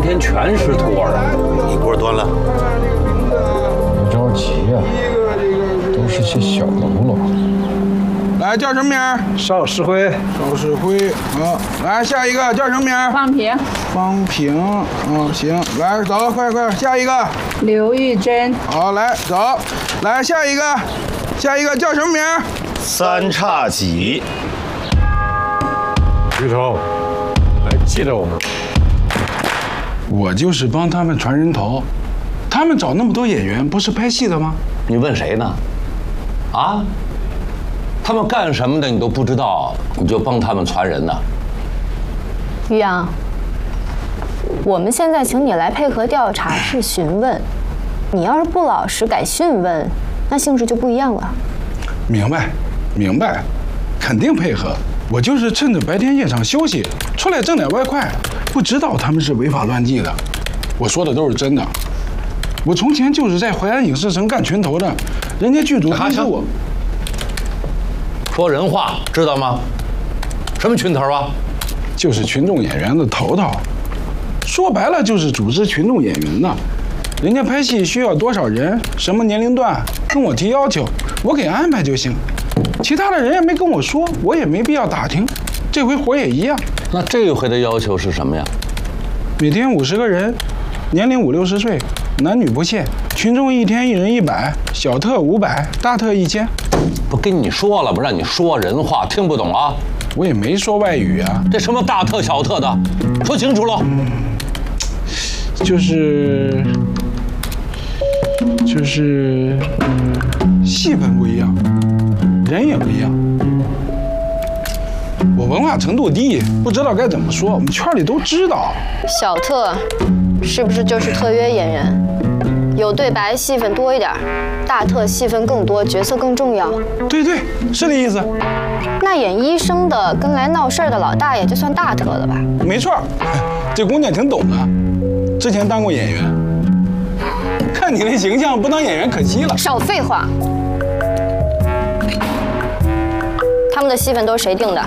天全是托儿， 一锅端了。 别着急呀，都是些小喽啰。 来，叫什么名？ 邵世辉。 邵世辉。好，来下一个叫什么名？ 方平。 方平。行，来走，快，下一个。 刘玉珍。 好，来走，来下一个叫什么名？ 三叉戟。 鱼头，还记得我吗？ 我就是帮他们传人头，他们找那么多演员，不是拍戏的吗？ 你问谁呢？啊？他们干什么的你都不知道，你就帮他们传人呢？ 于洋，我们现在请你来配合调查是询问，你要是不老实改讯问，那性质就不一样了。 明白，肯定配合。我就是趁着白天夜场休息，出来挣点外快，不知道他们是违法乱纪的。我说的都是真的。我从前就是在淮安影视城干群头的，人家剧组通知我。 说人话，知道吗？什么群头啊？ 就是群众演员的头头，说白了就是组织群众演员的。人家拍戏需要多少人，什么年龄段，跟我提要求，我给安排就行。其他的人也没跟我说，我也没必要打听。这回活也一样。 那这回的要求是什么呀？ 每天50个人，年龄50、60岁，男女不限。群众一天1人100，小特500，大特1000。 不跟你说了吗？让你说人话，听不懂啊？ 我也没说外语啊。 这什么大特小特的，说清楚了。 戏份不一样，人也不一样。我文化程度低，不知道该怎么说，我们圈里都知道。 小特是不是就是特约演员？有对白戏份多一点，大特戏份更多，角色更重要。 对，是这意思。 那演医生的跟来闹事儿的老大爷就算大特了吧？ 没错，这姑娘挺懂的，之前当过演员。看你那形象，不当演员可惜了。 少废话！他们的戏份都是谁定的？